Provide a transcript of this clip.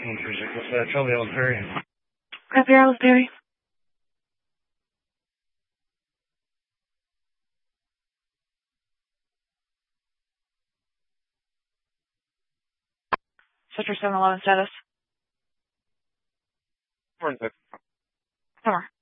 Shelby Ellsbury. Copy, Ellsbury. Sector 711 status. 4 and 6. Somewhere.